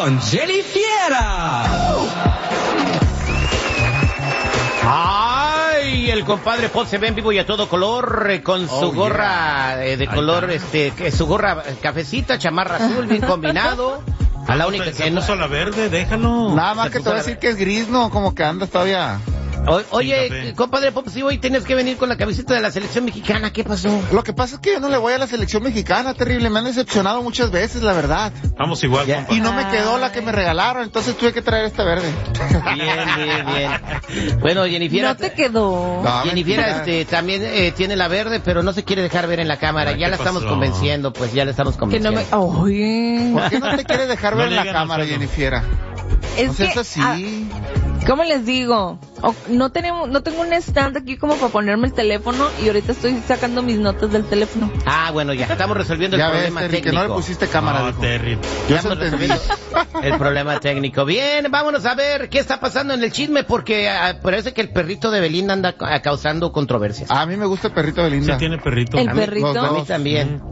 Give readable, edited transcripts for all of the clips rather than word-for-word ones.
con Jenny Fiera. Ay, el compadre Pop se ve en vivo y a todo color con su gorra de color, su gorra cafecita, chamarra azul, bien combinado. A la única que no la verde, déjalo. Nada más que te voy a decir que es gris, ¿no? Como que andas todavía. Oye, compadre Pop, si hoy tienes que venir con la camiseta de la selección mexicana, ¿qué pasó? Lo que pasa es que yo no le voy a la selección mexicana, terrible, me han decepcionado muchas veces, la verdad. Vamos igual, compa. Y no me quedó la que me regalaron, entonces tuve que traer esta verde. Bien. Bueno, Jennifer. No te quedó. No, Jennifer también tiene la verde, pero no se quiere dejar ver en la cámara. Ya la estamos convenciendo, pues ya la estamos convenciendo. Que no me... Oye. ¿Por qué no te quieres dejar ver en la cámara, Jennifer? Es no seas así. ¿Cómo les digo? No tengo un stand aquí como para ponerme el teléfono y ahorita estoy sacando mis notas del teléfono. Ah, bueno, ya estamos resolviendo el problema técnico. Que no le pusiste cámara, no, Terry. Ya estamos resolviendo el problema técnico. Bien, vámonos a ver qué está pasando en el chisme, porque parece que el perrito de Belinda anda causando controversias. A mí me gusta el perrito de Belinda. Sí tiene perrito. ¿El perrito? A mí también.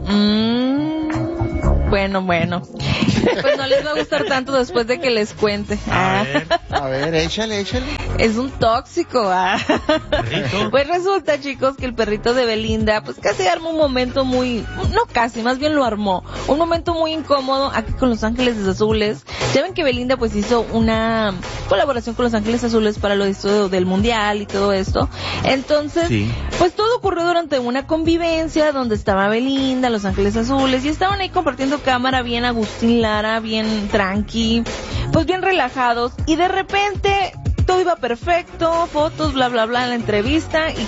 Bueno. Pues no les va a gustar tanto después de que les cuente. A ver, échale. Es un tóxico. ¿Perrito? Pues resulta, chicos, que el perrito de Belinda, pues casi armó un momento más bien lo armó. Un momento muy incómodo aquí con Los Ángeles Azules. Ya ven que Belinda pues hizo una colaboración con Los Ángeles Azules para lo del Mundial y todo esto. Entonces, pues todo ocurrió durante una convivencia donde estaba Belinda, Los Ángeles Azules, y estaban ahí compartiendo cámara bien Agustín Lara, bien tranqui, pues bien relajados, y de repente todo iba perfecto, fotos, bla bla bla en la entrevista, y